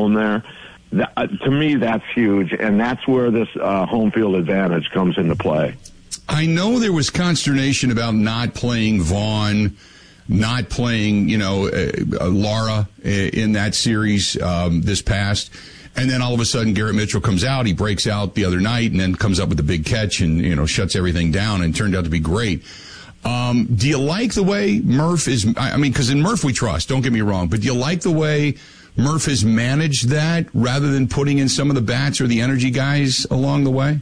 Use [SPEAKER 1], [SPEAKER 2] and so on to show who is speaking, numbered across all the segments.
[SPEAKER 1] zone there. To me, that's huge, and that's where this home field advantage comes into play.
[SPEAKER 2] I know there was consternation about not playing Vaughn, not playing, Lara in that series this past. And then all of a sudden, Garrett Mitchell comes out. He breaks out the other night and then comes up with a big catch and, shuts everything down and turned out to be great. Do you like the way Murph is? I mean, because in Murph we trust, don't get me wrong. But do you like the way Murph has managed that rather than putting in some of the bats or the energy guys along the way?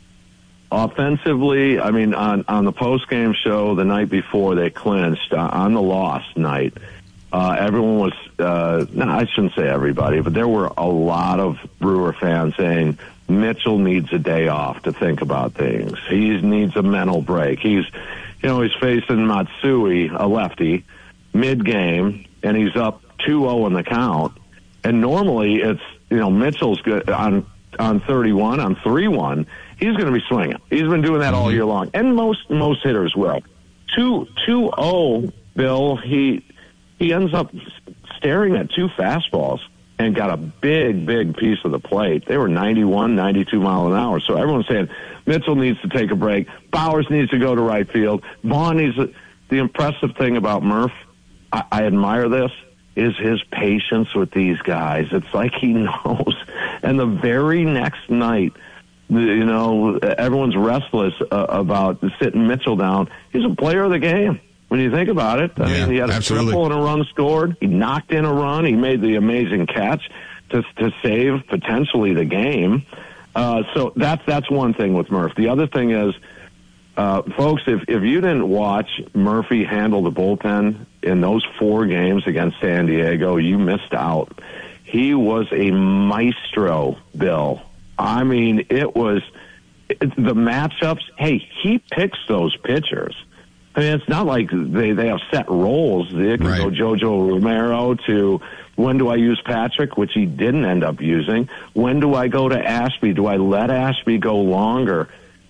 [SPEAKER 1] Offensively, I mean, on the post-game show the night before they clinched, on the loss night, everyone was, I shouldn't say everybody, but there were a lot of Brewer fans saying Mitchell needs a day off to think about things. He needs a mental break. He's facing Matsui, a lefty, mid-game, and he's up 2-0 in the count. And normally it's, Mitchell's good on 31, on 3-1. He's going to be swinging. He's been doing that all year long. And most hitters will. 2-0, Bill, he ends up staring at two fastballs and got a big piece of the plate. They were 91, 92 mile an hour. So everyone's saying Mitchell needs to take a break. Bowers needs to go to right field. Vaughn needs to. The impressive thing about Murph, I admire this, is his patience with these guys. It's like he knows. And the very next night, everyone's restless about sitting Mitchell down. He's a player of the game when you think about it. I mean, he had a triple and a run scored. He knocked in a run. He made the amazing catch to save potentially the game. So that's one thing with Murph. The other thing is, folks, if you didn't watch Murphy handle the bullpen in those 4 games against San Diego, you missed out. He was a maestro, Bill. I mean, it was the matchups. Hey, he picks those pitchers. I mean, it's not like they have set roles. They can go Jojo Romero to when do I use Patrick, which he didn't end up using. When do I go to Ashby? Do I let Ashby go longer?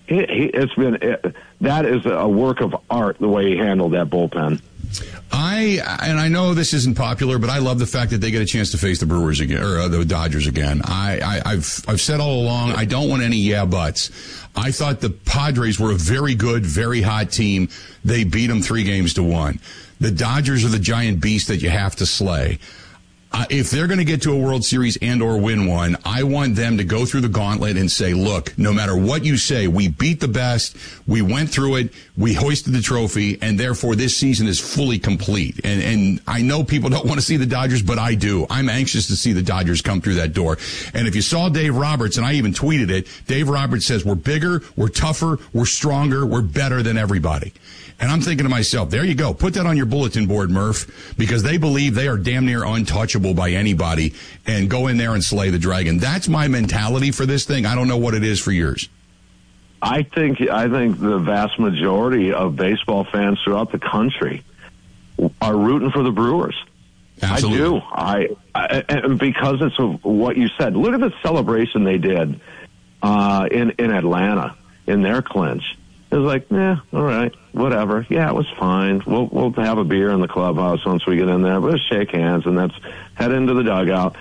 [SPEAKER 1] That is a work of art, the way he handled that bullpen.
[SPEAKER 2] I know this isn't popular, but I love the fact that they get a chance to face the Brewers again, or the Dodgers again. I've said all along, I don't want any yeah buts. I thought the Padres were a very good, very hot team. They beat them 3-1. The Dodgers are the giant beast that you have to slay. If they're going to get to a World Series and or win one, I want them to go through the gauntlet and say, look, no matter what you say, we beat the best, we went through it, we hoisted the trophy, and therefore this season is fully complete. And I know people don't want to see the Dodgers, but I do. I'm anxious to see the Dodgers come through that door. And if you saw Dave Roberts, and I even tweeted it, Dave Roberts says we're bigger, we're tougher, we're stronger, we're better than everybody. And I'm thinking to myself, there you go. Put that on your bulletin board, Murph, because they believe they are damn near untouchable by anybody, and go in there and slay the dragon. That's my mentality for this thing. I don't know what it is for yours.
[SPEAKER 1] I think the vast majority of baseball fans throughout the country are rooting for the Brewers.
[SPEAKER 2] Absolutely.
[SPEAKER 1] I do. And because it's what you said. Look at the celebration they did in Atlanta in their clinch. It was like, all right, whatever. Yeah, it was fine. We'll have a beer in the clubhouse once we get in there. We'll shake hands, and let's head into the dugout.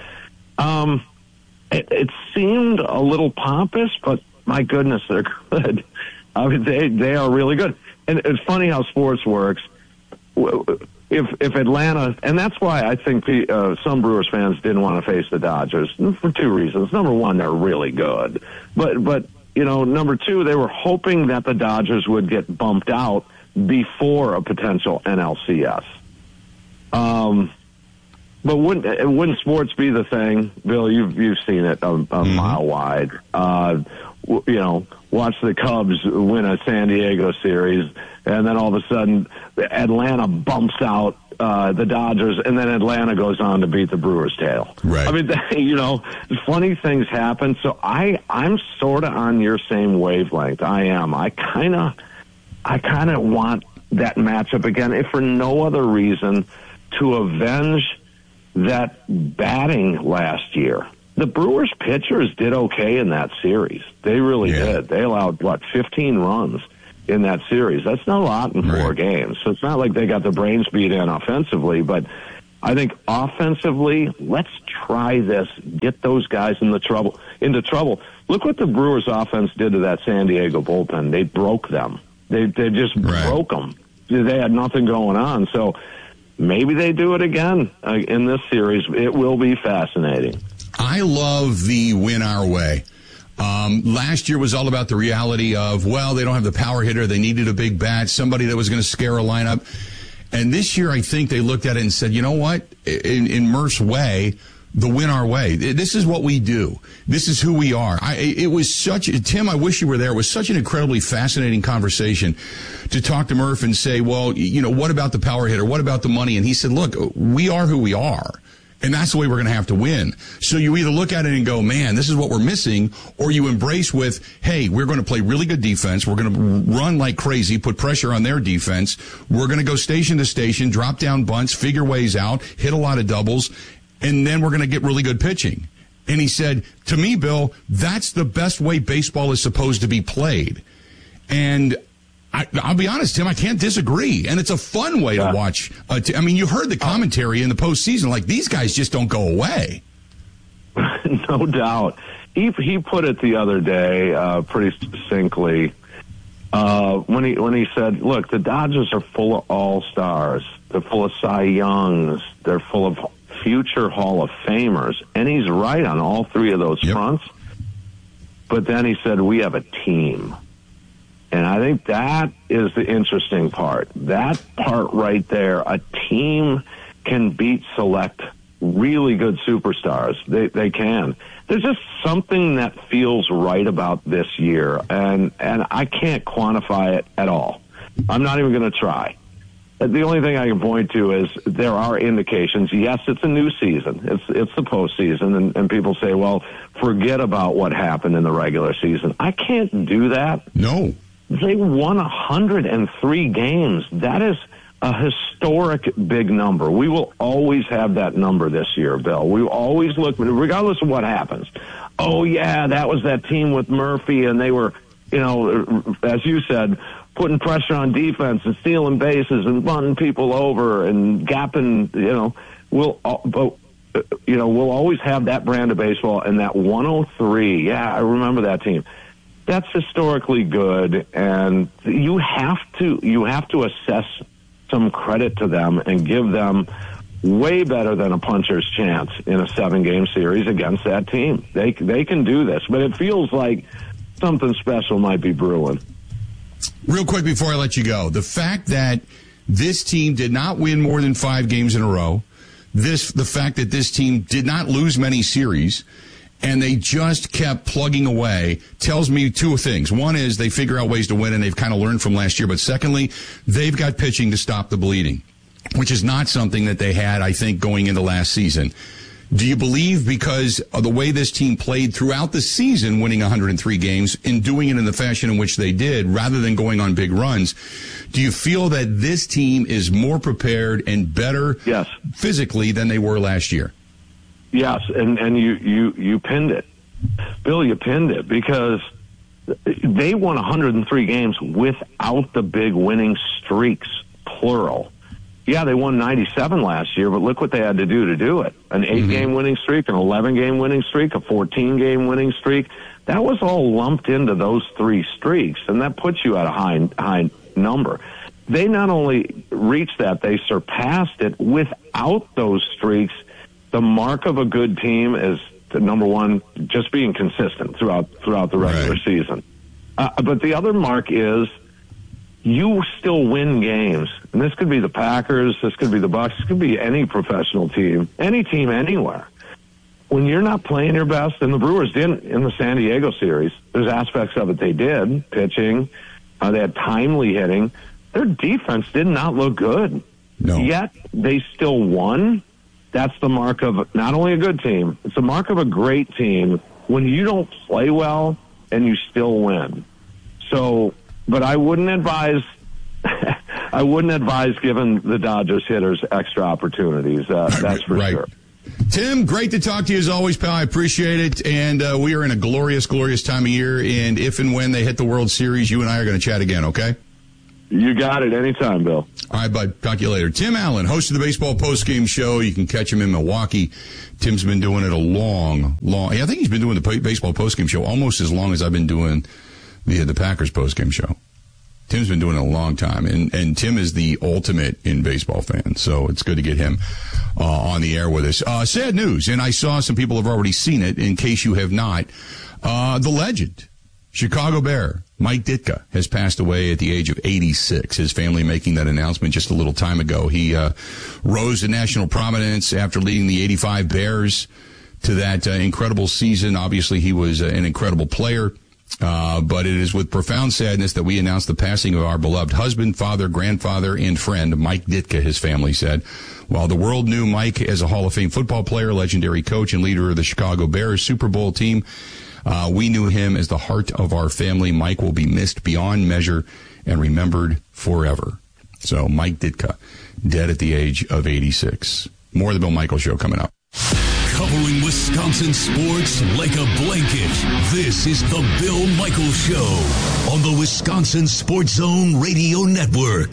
[SPEAKER 1] It seemed a little pompous, but my goodness, they're good. I mean, they are really good. And it's funny how sports works. If Atlanta, and that's why I think some Brewers fans didn't want to face the Dodgers for 2 reasons. Number one, they're really good, but. Number 2, they were hoping that the Dodgers would get bumped out before a potential NLCS. But wouldn't sports be the thing, Bill? You've seen it a mile wide. Watch the Cubs win a San Diego series, and then all of a sudden Atlanta bumps out the Dodgers, and then Atlanta goes on to beat the Brewers' tail.
[SPEAKER 2] Right.
[SPEAKER 1] I mean, funny things happen. So I'm sort of on your same wavelength. I am. I kind of want that matchup again, if for no other reason, to avenge that batting last year. The Brewers pitchers did okay in that series. They really did. They allowed, 15 runs in that series. That's not a lot in 4 games. So it's not like they got the brains beat in offensively, but I think offensively, let's try this. Get those guys into trouble. Look what the Brewers offense did to that San Diego bullpen. They broke them. They just broke them. They had nothing going on. So maybe they do it again in this series. It will be fascinating.
[SPEAKER 2] I love the win our way. Last year was all about the reality of, well, they don't have the power hitter. They needed a big bat, somebody that was going to scare a lineup. And this year, I think they looked at it and said, you know what? In Murph's way, the win our way. This is what we do. This is who we are. It was Tim, I wish you were there. It was such an incredibly fascinating conversation to talk to Murph and say, well, what about the power hitter? What about the money? And he said, look, we are who we are. And that's the way we're going to have to win. So you either look at it and go, man, this is what we're missing, or you embrace with, hey, we're going to play really good defense. We're going to run like crazy, put pressure on their defense. We're going to go station to station, drop down bunts, figure ways out, hit a lot of doubles, and then we're going to get really good pitching. And he said, to me, Bill, that's the best way baseball is supposed to be played. And I'll be honest, Tim, I can't disagree. And it's a fun way to watch. You heard the commentary in the postseason. Like, these guys just don't go away.
[SPEAKER 1] No doubt. He put it the other day pretty succinctly when he said, look, the Dodgers are full of all-stars. They're full of Cy Youngs. They're full of future Hall of Famers. And he's right on all three of those fronts. But then he said, we have a team. And I think that is the interesting part. That part right there, a team can beat select really good superstars. They can. There's just something that feels right about this year, and I can't quantify it at all. I'm not even going to try. The only thing I can point to is there are indications. Yes, it's a new season. It's the postseason, and people say, well, forget about what happened in the regular season. I can't do that.
[SPEAKER 2] No.
[SPEAKER 1] They won 103 games. That is a historic big number. We will always have that number this year, Bill. We will always look, regardless of what happens. Oh, yeah, that was that team with Murphy, and they were, as you said, putting pressure on defense and stealing bases and bunting people over and gapping, we'll always have that brand of baseball. And that 103, yeah, I remember that team. That's historically good, and you have to assess some credit to them and give them way better than a puncher's chance in a 7-game series against that team. They can do this, but it feels like something special might be brewing.
[SPEAKER 2] Real quick before I let you go, the fact that this team did not win more than 5 games in a row, the fact that this team did not lose many series, and they just kept plugging away, tells me 2 things. One is they figure out ways to win, and they've kind of learned from last year. But secondly, they've got pitching to stop the bleeding, which is not something that they had, I think, going into last season. Do you believe, because of the way this team played throughout the season, winning 103 games, and doing it in the fashion in which they did, rather than going on big runs, do you feel that this team is more prepared and better physically than they were last year?
[SPEAKER 1] Yes, and you pinned it. Bill, you pinned it, because they won 103 games without the big winning streaks, plural. Yeah, they won 97 last year, but look what they had to do it. An 8-game winning streak, an 11-game winning streak, a 14-game winning streak. That was all lumped into those 3 streaks, and that puts you at a high number. They not only reached that, they surpassed it without those streaks. The mark of a good team is, number one, just being consistent throughout the regular season. But the other mark is you still win games. And this could be the Packers, this could be the Bucs, this could be any professional team, any team anywhere. When you're not playing your best, and the Brewers didn't in the San Diego series, there's aspects of it they did, pitching, they had timely hitting. Their defense did not look good.
[SPEAKER 2] No.
[SPEAKER 1] Yet they still won. That's the mark of not only a good team, it's a mark of a great team when you don't play well and you still win. So, but I wouldn't advise giving the Dodgers hitters extra opportunities. That's for sure.
[SPEAKER 2] Tim, great to talk to you as always, pal. I appreciate it. And we are in a glorious, glorious time of year. And if and when they hit the World Series, you and I are going to chat again, okay?
[SPEAKER 1] You got it. Anytime, Bill.
[SPEAKER 2] All right, bud. Talk to you later. Tim Allen, host of the Baseball Postgame Show. You can catch him in Milwaukee. Tim's been doing it a long. I think he's been doing the Baseball Postgame Show almost as long as I've been doing the Packers Postgame Show. Tim's been doing it a long time, and Tim is the ultimate in baseball fan, so it's good to get him on the air with us. Sad news, and I saw some people have already seen it. In case you have not, the legend, Chicago Bear, Mike Ditka, has passed away at the age of 86. His family making that announcement just a little time ago. He rose to national prominence after leading the 85 Bears to that incredible season. Obviously, he was an incredible player. But it is with profound sadness that we announce the passing of our beloved husband, father, grandfather, and friend, Mike Ditka, his family said. While the world knew Mike as a Hall of Fame football player, legendary coach, and leader of the Chicago Bears Super Bowl team, we knew him as the heart of our family. Mike will be missed beyond measure and remembered forever. So Mike Ditka, dead at the age of 86. More of the Bill Michaels Show coming up.
[SPEAKER 3] Covering Wisconsin sports like a blanket, this is the Bill Michaels Show on the Wisconsin Sports Zone Radio Network.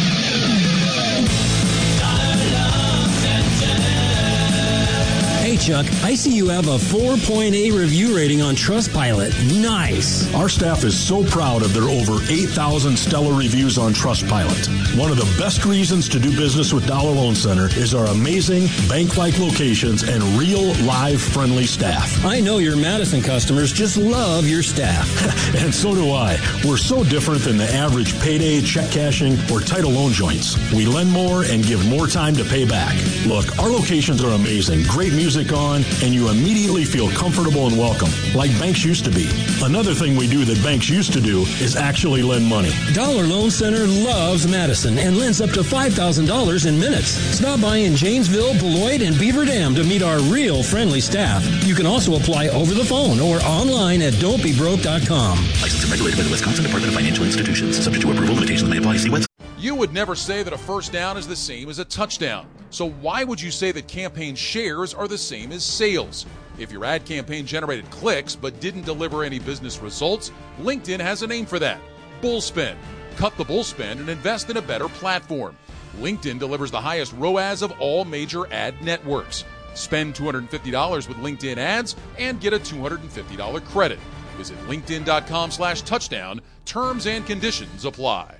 [SPEAKER 4] Hey, Chuck, I see you have a 4.8 review rating on Trustpilot. Nice.
[SPEAKER 5] Our staff is so proud of their over 8,000 stellar reviews on Trustpilot. One of the best reasons to do business with Dollar Loan Center is our amazing bank-like locations and real, live, friendly staff.
[SPEAKER 4] I know your Madison customers just love your staff.
[SPEAKER 5] And so do I. We're so different than the average payday, check cashing, or title loan joints. We lend more and give more time to pay back. Look, our locations are amazing. Great music on, and you immediately feel comfortable and welcome, like banks used to be. Another thing we do that banks used to do is actually lend money.
[SPEAKER 4] Dollar Loan Center loves Madison and lends up to $5,000 in minutes. Stop by in Janesville, Beloit, and Beaver Dam to meet our real friendly staff. You can also apply over the phone or online at don'tbebroke.com.
[SPEAKER 6] Licensed and regulated by the Wisconsin Department of Financial Institutions. Subject to approval, limitations may apply. See website.
[SPEAKER 7] You would never say that a first down is the same as a touchdown. So why would you say that campaign shares are the same as sales? If your ad campaign generated clicks but didn't deliver any business results, LinkedIn has a name for that. Bullspend. Cut the bullspend and invest in a better platform. LinkedIn delivers the highest ROAS of all major ad networks. Spend $250 with LinkedIn ads and get a $250 credit. Visit linkedin.com/touchdown. Terms and conditions apply.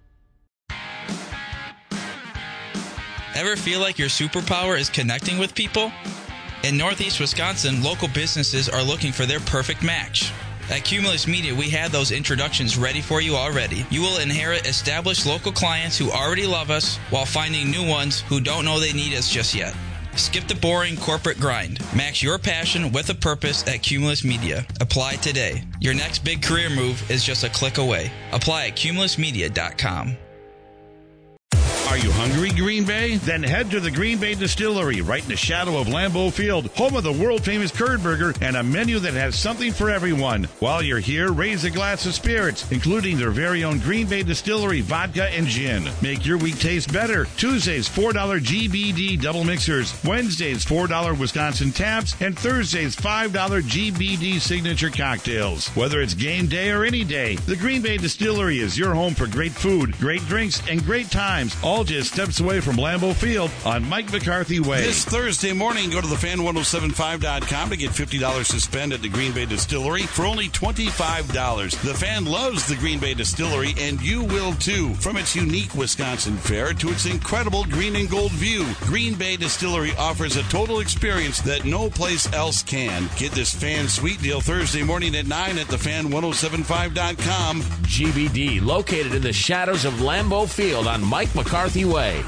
[SPEAKER 8] Ever feel like your superpower is connecting with people? In Northeast Wisconsin, local businesses are looking for their perfect match. At Cumulus Media, we have those introductions ready for you already. You will inherit established local clients who already love us while finding new ones who don't know they need us just yet. Skip the boring corporate grind. Match your passion with a purpose at Cumulus Media. Apply today. Your next big career move is just a click away. Apply at cumulusmedia.com.
[SPEAKER 9] Are you hungry, Green Bay? Then head to the Green Bay Distillery, right in the shadow of Lambeau Field, home of the world-famous curd burger and a menu that has something for everyone. While you're here, raise a glass of spirits, including their very own Green Bay Distillery vodka and gin. Make your week taste better. Tuesdays, $4 GBD double mixers. Wednesdays, $4 Wisconsin taps. And Thursdays, $5 GBD signature cocktails. Whether it's game day or any day, the Green Bay Distillery is your home for great food, great drinks, and great times, all just steps away from Lambeau Field on Mike McCarthy Way.
[SPEAKER 10] This Thursday morning, go to thefan1075.com to get $50 to spend at the Green Bay Distillery for only $25. The Fan loves the Green Bay Distillery, and you will too. From its unique Wisconsin fare to its incredible green and gold view, Green Bay Distillery offers a total experience that no place else can. Get this Fan Sweet Deal Thursday morning at 9 at thefan1075.com.
[SPEAKER 11] GBD, located in the shadows of Lambeau Field on Mike McCarthy Way.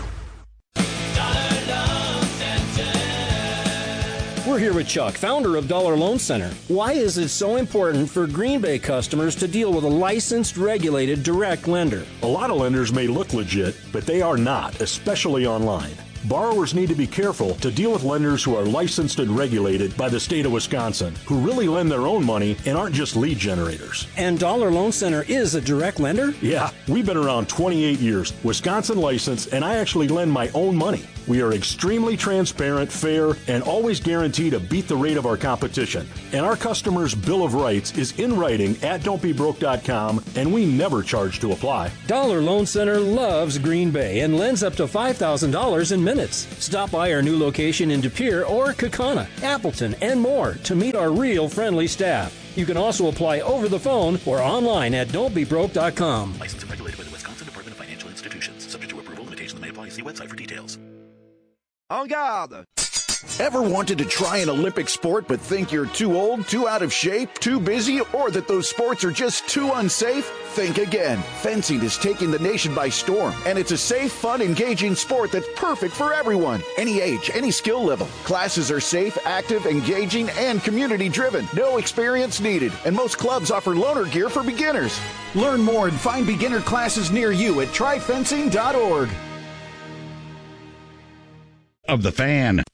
[SPEAKER 4] We're here with Chuck, founder of Dollar Loan Center. Why is it so important for Green Bay customers to deal with a licensed, regulated, direct lender?
[SPEAKER 5] A lot of lenders may look legit, but they are not, especially online. Borrowers need to be careful to deal with lenders who are licensed and regulated by the state of Wisconsin, who really lend their own money and aren't just lead generators.
[SPEAKER 4] And Dollar Loan Center is a direct lender?
[SPEAKER 5] Yeah, we've been around 28 years, Wisconsin licensed, and I actually lend my own money. We are extremely transparent, fair, and always guarantee to beat the rate of our competition. And our customers' Bill of Rights is in writing at don'tbebroke.com, and we never charge to apply.
[SPEAKER 4] Dollar Loan Center loves Green Bay and lends up to $5,000 in minutes. Stop by our new location in De Pere or Kaukauna, Appleton, and more to meet our real friendly staff. You can also apply over the phone or online at don'tbebroke.com.
[SPEAKER 6] Licensed and regulated by the Wisconsin Department of Financial Institutions. Subject to approval, limitations may apply. See website for details.
[SPEAKER 12] En garde! Ever wanted to try an Olympic sport but think you're too old, too out of shape, too busy, or that those sports are just too unsafe? Think again. Fencing is taking the nation by storm, and it's a safe, fun, engaging sport that's perfect for everyone. Any age, any skill level. Classes are safe, active, engaging, and community-driven. No experience needed, and most clubs offer loaner gear for beginners. Learn more and find beginner classes near you at tryfencing.org.
[SPEAKER 9] Of the Fan.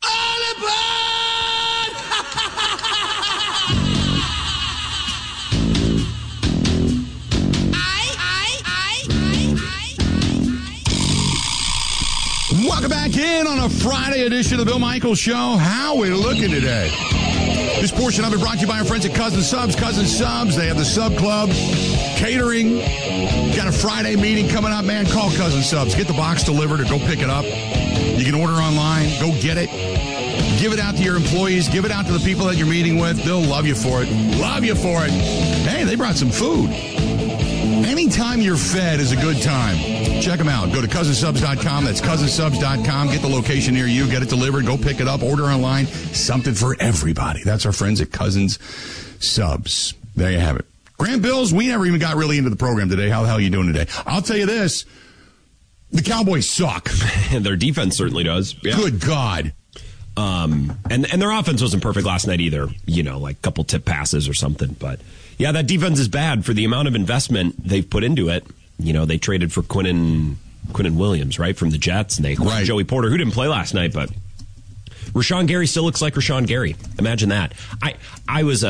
[SPEAKER 2] Welcome back in on a Friday edition of the Bill Michaels Show. How are we looking today? This portion of it brought to you by our friends at Cousin Subs. Cousin Subs, they have the Sub Club, catering. Got a Friday meeting coming up, man. Call Cousin Subs. Get the box delivered or go pick it up. You can order online. Go get it. Give it out to your employees. Give it out to the people that you're meeting with. They'll love you for it. Love you for it. Hey, they brought some food. Anytime you're fed is a good time. Check them out. Go to cousinsubs.com. That's cousinsubs.com. Get the location near you. Get it delivered. Go pick it up. Order online. Something for everybody. That's our friends at Cousins Subs. There you have it. Grant Bills, we never even got really into the program today. How the hell are you doing today? I'll tell you this. The Cowboys suck.
[SPEAKER 13] Their defense certainly does. Yeah.
[SPEAKER 2] Good God.
[SPEAKER 13] And their offense wasn't perfect last night either. You know, like a couple tip passes or something. But, yeah, that defense is bad for the amount of investment they've put into it. You know, they traded for Quinnen Williams, right, from the Jets. And they acquired Joey Porter, who didn't play last night. But Rashawn Gary still looks like Rashawn Gary. Imagine that. I was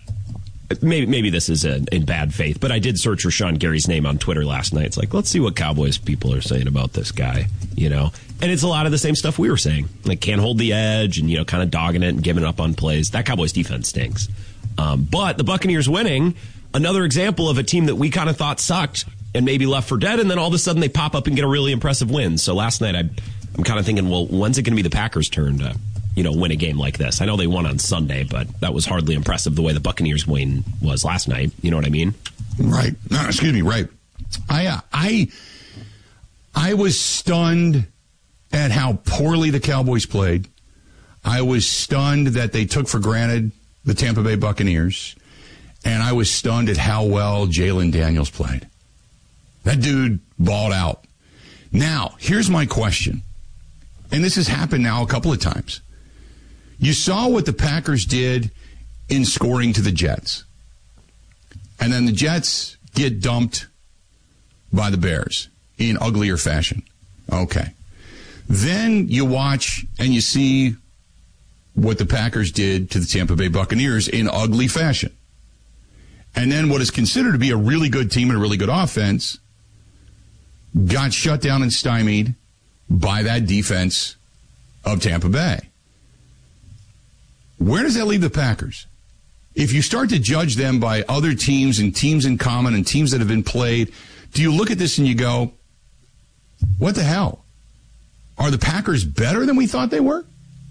[SPEAKER 13] maybe this is in bad faith, but I did search Rashawn Gary's name on Twitter last night. It's like, let's see what Cowboys people are saying about this guy, you know. And it's a lot of the same stuff we were saying. Like, can't hold the edge and, you know, kind of dogging it and giving up on plays. That Cowboys defense stinks. But the Buccaneers winning, another example of a team that we kind of thought sucked and maybe left for dead, and then all of a sudden they pop up and get a really impressive win. So last night I'm kind of thinking, well, when's it going to be the Packers' turn to, you know, win a game like this? I know they won on Sunday, but that was hardly impressive the way the Buccaneers win was last night. You know what I mean?
[SPEAKER 2] Right. No, excuse me. Right. I was stunned at how poorly the Cowboys played. I was stunned that they took for granted the Tampa Bay Buccaneers. And I was stunned at how well Jalen Daniels played. That dude balled out. Now, here's my question. And this has happened now a couple of times. You saw what the Packers did in scoring to the Jets. And then the Jets get dumped by the Bears in uglier fashion. Okay. Then you watch and you see what the Packers did to the Tampa Bay Buccaneers in ugly fashion. And then what is considered to be a really good team and a really good offense got shut down and stymied by that defense of Tampa Bay. Where does that leave the Packers? If you start to judge them by other teams and teams in common and teams that have been played, do you look at this and you go, what the hell? Are the Packers better than we thought they were?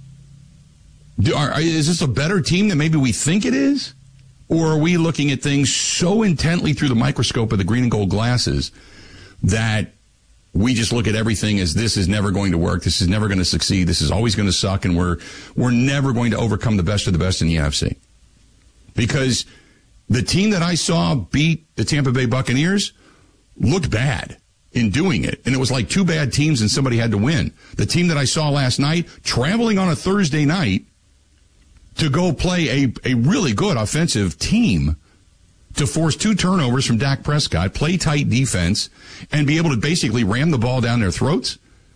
[SPEAKER 2] Is this a better team than maybe we think it is? Or are we looking at things so intently through the microscope of the green and gold glasses that we just look at everything as this is never going to work, this is never going to succeed, this is always going to suck, and we're never going to overcome the best of the best in the NFC? Because the team that I saw beat the Tampa Bay Buccaneers looked bad in doing it. And it was like two bad teams and somebody had to win. The team that I saw last night, traveling on a Thursday night to go play a really good offensive team, to force 2 turnovers from Dak Prescott, play tight defense, and be able to basically ram the ball down their throats.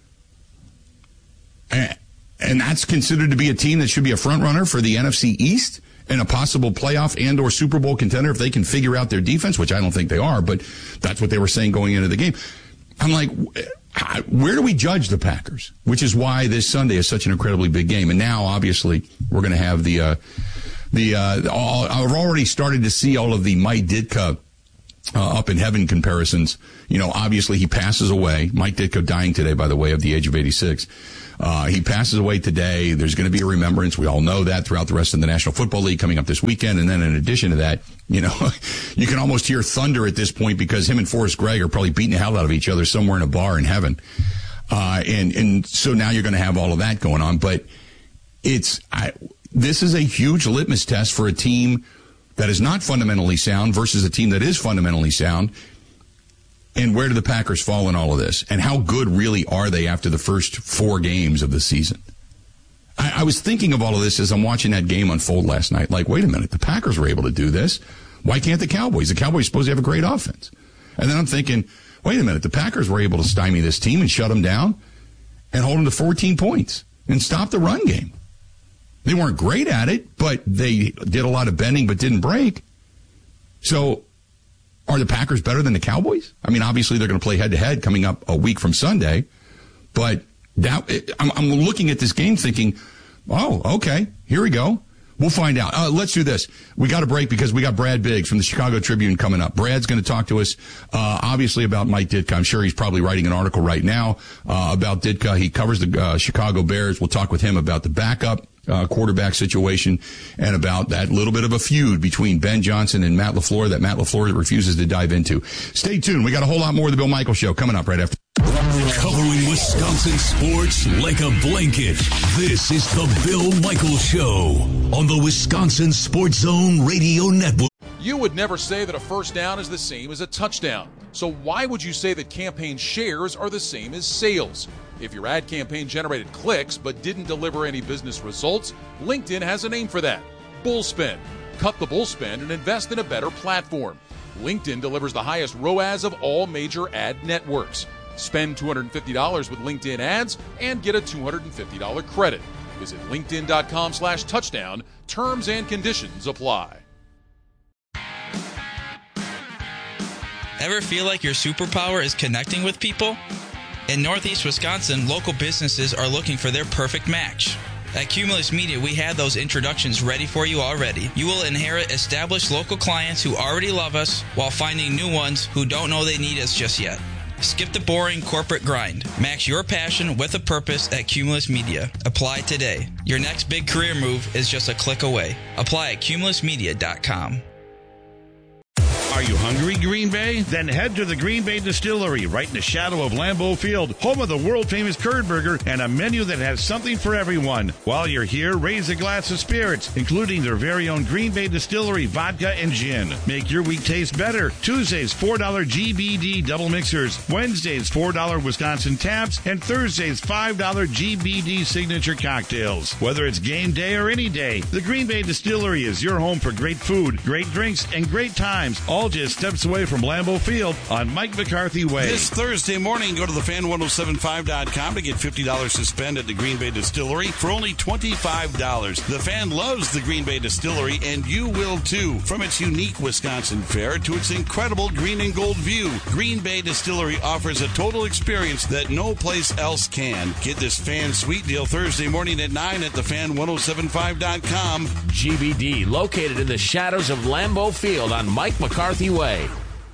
[SPEAKER 2] And that's considered to be a team that should be a front runner for the NFC East and a possible playoff and or Super Bowl contender if they can figure out their defense, which I don't think they are, but that's what they were saying going into the game. I'm like, where do we judge the Packers? Which is why this Sunday is such an incredibly big game. And now, obviously, we're going to have I've already started to see all of the Mike Ditka up in heaven comparisons. You know, obviously he passes away. Mike Ditka dying today, by the way, of the age of 86. He passes away today. There's going to be a remembrance. We all know that throughout the rest of the National Football League coming up this weekend. And then in addition to that, you know, you can almost hear thunder at this point because him and Forrest Gregg are probably beating the hell out of each other somewhere in a bar in heaven. And so now you're going to have all of that going on. But this is a huge litmus test for a team that is not fundamentally sound versus a team that is fundamentally sound. And where do the Packers fall in all of this? And how good really are they after the first 4 games of the season? I was thinking of all of this as I'm watching that game unfold last night. Like, wait a minute, the Packers were able to do this. Why can't the Cowboys? The Cowboys are supposed to have a great offense. And then I'm thinking, wait a minute, the Packers were able to stymie this team and shut them down and hold them to 14 points and stop the run game. They weren't great at it, but they did a lot of bending but didn't break. So are the Packers better than the Cowboys? I mean, obviously they're going to play head-to-head coming up a week from Sunday. But I'm looking at this game thinking, oh, okay, here we go. We'll find out. Let's do this. We got a break because we got Brad Biggs from the Chicago Tribune coming up. Brad's going to talk to us, obviously, about Mike Ditka. I'm sure he's probably writing an article right now about Ditka. He covers the Chicago Bears. We'll talk with him about the backup quarterback situation and about that little bit of a feud between Ben Johnson and Matt LaFleur that Matt LaFleur refuses to dive into. Stay tuned. We got a whole lot more of the Bill Michaels Show coming up right after.
[SPEAKER 3] Covering Wisconsin sports like a blanket. This is the Bill Michaels Show on the Wisconsin Sports Zone Radio Network.
[SPEAKER 7] You would never say that a first down is the same as a touchdown. So why would you say that campaign shares are the same as sales? If your ad campaign generated clicks but didn't deliver any business results, LinkedIn has a name for that. Bullspend. Cut the bullspend and invest in a better platform. LinkedIn delivers the highest ROAS of all major ad networks. Spend $250 with LinkedIn ads and get a $250 credit. Visit linkedin.com/touchdown. Terms and conditions apply.
[SPEAKER 8] Ever feel like your superpower is connecting with people? In Northeast Wisconsin, local businesses are looking for their perfect match. At Cumulus Media, we have those introductions ready for you already. You will inherit established local clients who already love us while finding new ones who don't know they need us just yet. Skip the boring corporate grind. Match your passion with a purpose at Cumulus Media. Apply today. Your next big career move is just a click away. Apply at cumulusmedia.com.
[SPEAKER 9] Are you hungry, Green Bay? Then head to the Green Bay Distillery, right in the shadow of Lambeau Field, home of the world-famous curd burger and a menu that has something for everyone. While you're here, raise a glass of spirits, including their very own Green Bay Distillery vodka and gin. Make your week taste better. Tuesdays, $4 GBD double mixers. Wednesdays, $4 Wisconsin taps. And Thursdays, $5 GBD signature cocktails. Whether it's game day or any day, the Green Bay Distillery is your home for great food, great drinks, and great times, all just steps away from Lambeau Field on Mike McCarthy Way.
[SPEAKER 10] This Thursday morning, go to thefan1075.com to get $50 to spend at the Green Bay Distillery for only $25. The Fan loves the Green Bay Distillery, and you will too. From its unique Wisconsin fare to its incredible green and gold view, Green Bay Distillery offers a total experience that no place else can. Get this Fan Sweet Deal Thursday morning at 9 at thefan1075.com.
[SPEAKER 11] GBD, located in the shadows of Lambeau Field on Mike McCarthy Way.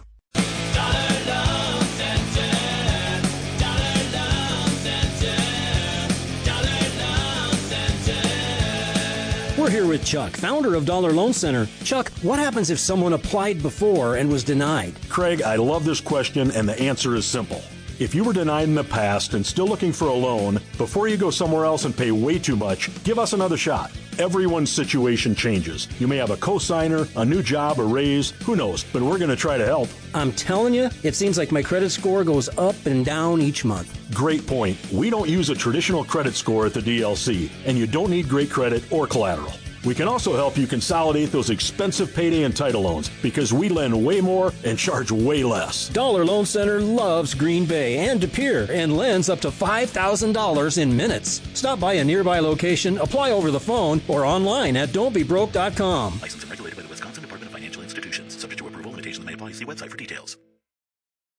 [SPEAKER 4] We're here with Chuck, founder of Dollar Loan Center. Chuck, what happens if someone applied before and was denied?
[SPEAKER 5] Craig, I love this question, and the answer is simple. If you were denied in the past and still looking for a loan, before you go somewhere else and pay way too much, give us another shot. Everyone's situation changes. You may have a cosigner, a new job, a raise, who knows, but we're going to try to help.
[SPEAKER 4] I'm telling you, it seems like my credit score goes up and down each month.
[SPEAKER 5] Great point. We don't use a traditional credit score at the DLC, and you don't need great credit or collateral. We can also help you consolidate those expensive payday and title loans because we lend way more and charge way less.
[SPEAKER 4] Dollar Loan Center loves Green Bay and De Pere and lends up to $5,000 in minutes. Stop by a nearby location, apply over the phone, or online at don'tbebroke.com.
[SPEAKER 6] Licensed and regulated by the Wisconsin Department of Financial Institutions. Subject to approval, limitations may apply. See website for details.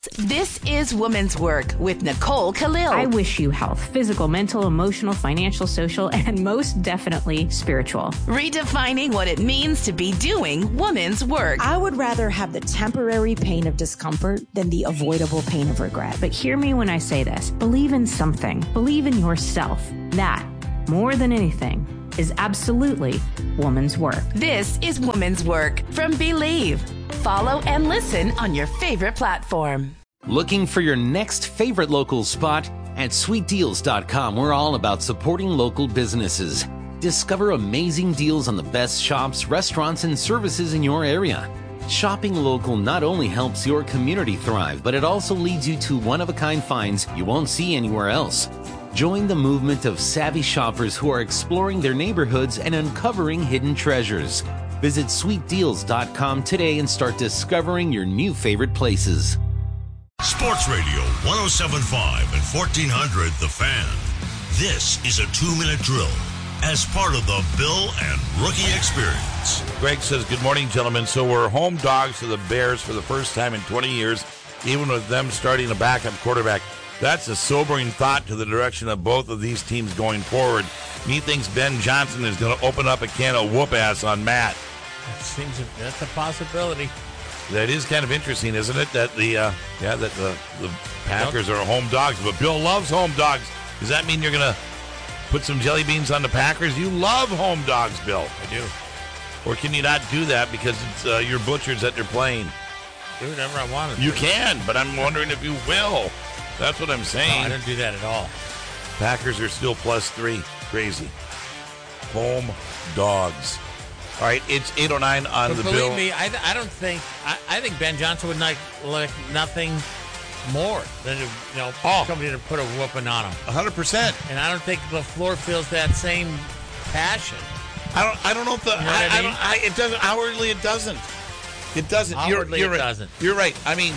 [SPEAKER 14] This is Women's Work with Nicole Khalil.
[SPEAKER 15] I wish you health, physical, mental, emotional, financial, social, and most definitely spiritual.
[SPEAKER 14] Redefining what it means to be doing women's work.
[SPEAKER 16] I would rather have the temporary pain of discomfort than the avoidable pain of regret.
[SPEAKER 15] But hear me when I say this. Believe in something. Believe in yourself. That, more than anything, is absolutely woman's work.
[SPEAKER 14] This is Women's Work from Believe. Follow and listen on your favorite platform.
[SPEAKER 17] Looking for your next favorite local spot? At sweetdeals.com, we're all about supporting local businesses. Discover amazing deals on the best shops, restaurants, and services in your area. Shopping local not only helps your community thrive, but it also leads you to one-of-a-kind finds you won't see anywhere else. Join the movement of savvy shoppers who are exploring their neighborhoods and uncovering hidden treasures. Visit sweetdeals.com today and start discovering your new favorite places.
[SPEAKER 3] Sports Radio 107.5 and 1400 The Fan. This is a 2-minute drill as part of the Bill and Rookie Experience.
[SPEAKER 10] Greg says, good morning, gentlemen. So we're home dogs to the Bears for the first time in 20 years, even with them starting a backup quarterback. That's a sobering thought to the direction of both of these teams going forward. Methinks Ben Johnson is going to open up a can of whoop-ass on Matt.
[SPEAKER 18] That's a possibility.
[SPEAKER 10] That is kind of interesting, isn't it? That the Packers are home dogs, but Bill loves home dogs. Does that mean you're going to put some jelly beans on the Packers? You love home dogs, Bill.
[SPEAKER 18] I do.
[SPEAKER 10] Or can you not do that because it's your butchers that they're playing?
[SPEAKER 18] Do whatever I want to do.
[SPEAKER 10] You can, but I'm wondering if you will. That's what I'm saying.
[SPEAKER 18] No, I don't do that at all.
[SPEAKER 10] Packers are still +3. Crazy. Home dogs. All right, it's 8:09 on
[SPEAKER 18] but
[SPEAKER 10] the
[SPEAKER 18] believe
[SPEAKER 10] Bill.
[SPEAKER 18] Believe me, I don't think. I think Ben Johnson would like nothing more than somebody to put a whooping on him.
[SPEAKER 10] 100%.
[SPEAKER 18] And I don't think LaFleur feels that same passion.
[SPEAKER 10] I don't know if the.
[SPEAKER 18] You know what I mean?
[SPEAKER 10] It doesn't. Outwardly, it doesn't. It doesn't.
[SPEAKER 18] Outwardly,
[SPEAKER 10] you're
[SPEAKER 18] it
[SPEAKER 10] right.
[SPEAKER 18] doesn't.
[SPEAKER 10] You're right. I mean,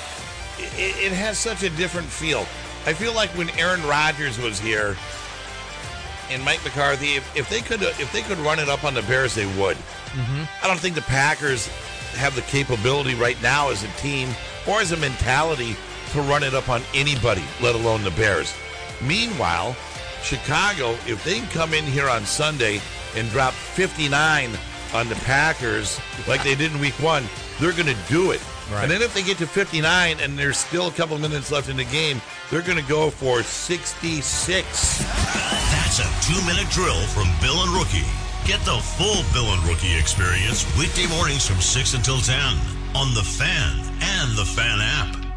[SPEAKER 10] it has such a different feel. I feel like when Aaron Rodgers was here and Mike McCarthy, if they could run it up on the Bears, they would.
[SPEAKER 18] Mm-hmm.
[SPEAKER 10] I don't think the Packers have the capability right now as a team or as a mentality to run it up on anybody, let alone the Bears. Meanwhile, Chicago, if they can come in here on Sunday and drop 59 on the Packers like they did in Week 1, they're going to do it.
[SPEAKER 18] Right.
[SPEAKER 10] And then if they get to 59 and there's still a couple of minutes left in the game, they're going to go for 66.
[SPEAKER 3] That's a 2-minute drill from Bill and Rookie. Get the full Bill and Rookie experience weekday mornings from 6 until 10 on The Fan and The Fan app.